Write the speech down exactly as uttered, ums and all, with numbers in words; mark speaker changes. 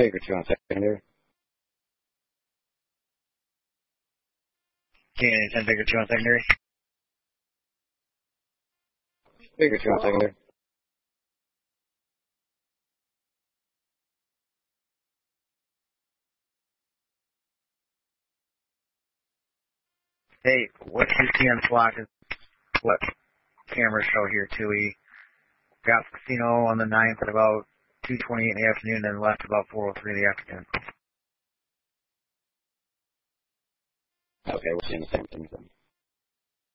Speaker 1: Baker two on secondary.
Speaker 2: Canadian ten, Baker two on secondary.
Speaker 1: Baker two on secondary.
Speaker 2: Hey, what you see on flock is what cameras show here too. We got the casino on the ninth at about two twenty-eight in the afternoon, then left about four oh three in the afternoon.
Speaker 1: Okay, we're seeing the same thing then.